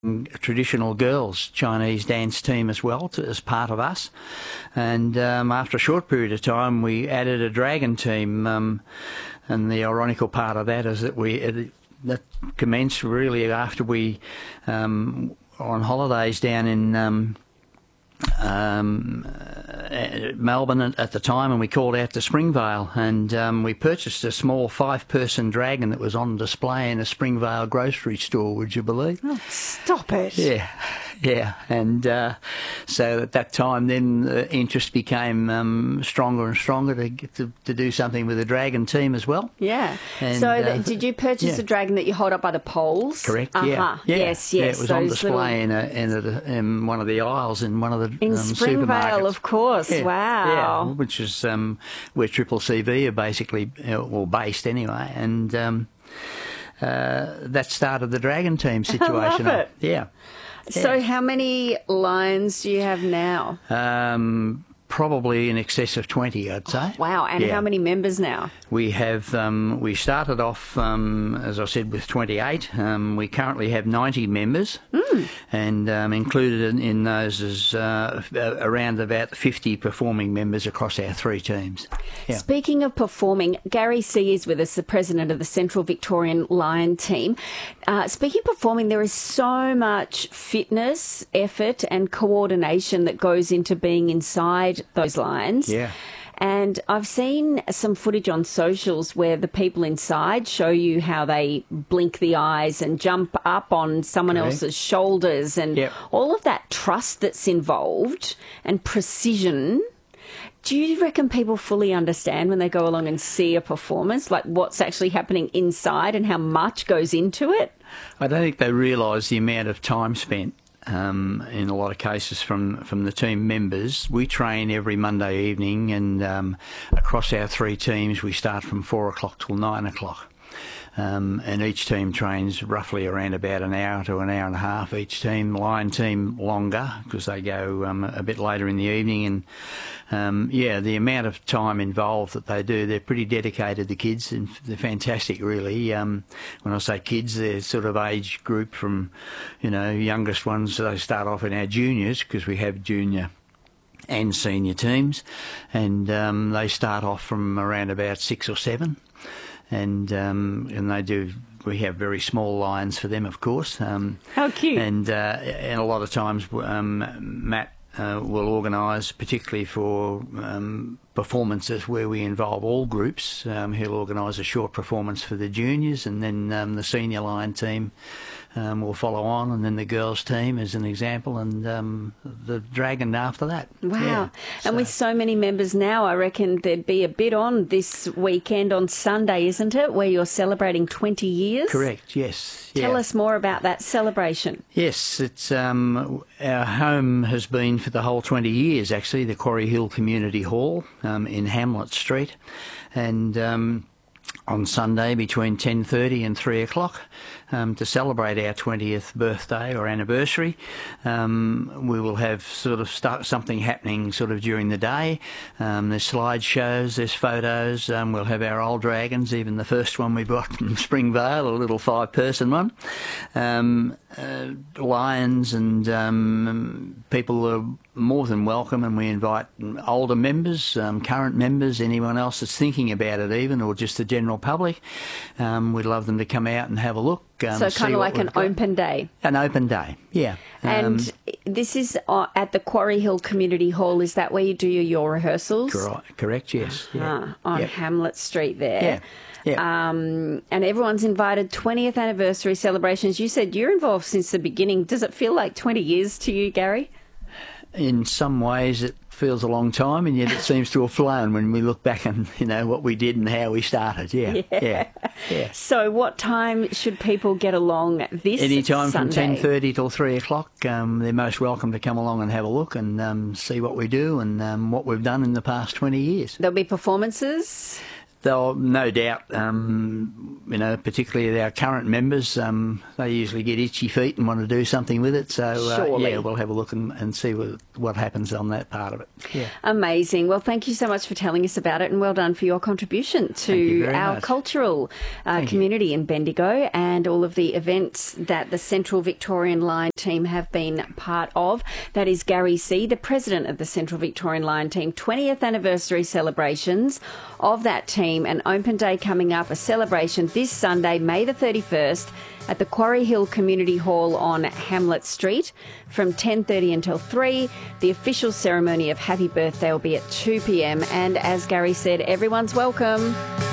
traditional girls Chinese dance team as well as part of us, and after a short period of time we added a dragon team, and the ironical part of that is that that commenced really after we on holidays down in Melbourne at the time, and we called out to Springvale, and we purchased a small 5-person dragon that was on display in a Springvale grocery store, would you believe? Oh, stop it. Yeah, and so at that time then the interest became stronger and stronger to get to do something with the dragon team as well. Yeah. And, so did you purchase a dragon that you hold up by the poles? Correct, yeah. Yes. Yeah, it was on display in one of the aisles in one of the in Springvale, supermarkets. of course. Yeah, wow. Yeah, which is where Triple CV are basically, based anyway, and that started the dragon team situation. I love it. Yeah. So how many lions do you have now? Probably in excess of 20, I'd say. Wow, and how many members now? We have, we started off, as I said, with 28. We currently have 90 members, and included in those is around about 50 performing members across our 3 teams. Yeah. Speaking of performing, Gary C is with us, the president of the Central Victorian Lion team. Speaking of performing, there is so much fitness, effort and coordination that goes into being inside those lions. Yeah. And I've seen some footage on socials where the people inside show you how they blink the eyes and jump up on someone else's shoulders, and all of that trust that's involved and precision. Do you reckon people fully understand when they go along and see a performance, like what's actually happening inside and how much goes into it? I don't think they realise the amount of time spent. In a lot of cases from the team members. We train every Monday evening, and across our 3 teams we start from 4 o'clock till 9 o'clock. And each team trains roughly around about an hour to an hour and a half each team. Lion team longer because they go a bit later in the evening, and the amount of time involved that they do, they're pretty dedicated, the kids, and they're fantastic really. When I say kids, they're sort of age group from, youngest ones, they start off in our juniors because we have junior and senior teams, and they start off from around about 6 or 7. And they do. We have very small lions for them, of course. How cute! And a lot of times, Matt will organise, particularly for performances where we involve all groups. He'll organise a short performance for the juniors, and then the senior lion team will follow on, and then the girls team as an example, and the dragon after that. Wow. Yeah, and with so many members now, I reckon there'd be a bit on this weekend on Sunday, isn't it, where you're celebrating 20 years? Correct, yes. Tell us more about that celebration. Yes, it's our home has been for the whole 20 years, actually, the Quarry Hill Community Hall in Hamlet Street, and on Sunday between 10:30 and 3 o'clock to celebrate our 20th birthday or anniversary. We will have sort of something happening sort of during the day. There's slideshows, there's photos. We'll have our old dragons, even the first one we bought from Springvale, a little 5-person one. Lions, and people are more than welcome, and we invite older members, current members, anyone else that's thinking about it even, or just the general public. We'd love them to come out and have a look. So kind of like an open day. An open day, yeah. And this is at the Quarry Hill Community Hall. Is that where you do your rehearsals? Correct, yes. Yeah. On Hamlet Street there. Yeah. And everyone's invited. 20th anniversary celebrations. You said you're involved since the beginning. Does it feel like 20 years to you, Gary? In some ways it feels a long time, and yet it seems to have flown when we look back and what we did and how we started. Yeah. So what time should people get along this Any time Sunday? from 10:30 till 3 o'clock. They're most welcome to come along and have a look and see what we do and what we've done in the past 20 years. There'll be performances? they'll no doubt, particularly our current members, they usually get itchy feet and want to do something with it. So, we'll have a look and see what happens on that part of it. Yeah. Amazing. Well, thank you so much for telling us about it, and well done for your contribution to our cultural community in Bendigo and all of the events that the Central Victorian Lion team have been part of. That is Gary C., the president of the Central Victorian Lion team, 20th anniversary celebrations of that team, an open day coming up, a celebration this Sunday, May the 31st, at the Quarry Hill Community Hall on Hamlet Street from 10:30 until 3. The official ceremony of happy birthday will be at 2 p.m. and as Gary said, everyone's welcome.